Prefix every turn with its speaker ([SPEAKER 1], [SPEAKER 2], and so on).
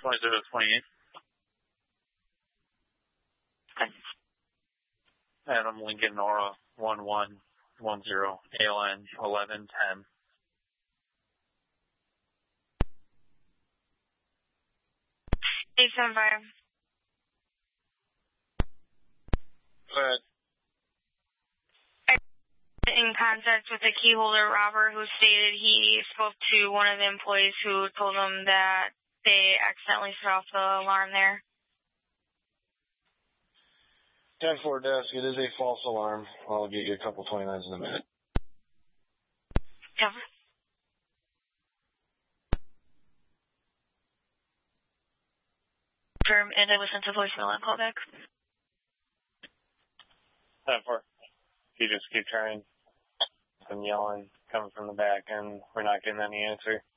[SPEAKER 1] 20-28.
[SPEAKER 2] Okay.
[SPEAKER 1] Adam Lincoln Nora 1110 ALN 1110.
[SPEAKER 2] Eight 75.
[SPEAKER 1] Go ahead.
[SPEAKER 2] In contact with the key holder, Robert, who stated he spoke to one of the employees who told him that they accidentally set off the alarm there.
[SPEAKER 3] 10-4 desk, it is a false alarm. I'll get you a couple 29s in a minute.
[SPEAKER 2] Cover. And I listened to voicemail and call back.
[SPEAKER 1] 10-4. You just keep trying and yelling, coming from the back, and we're not getting any answer.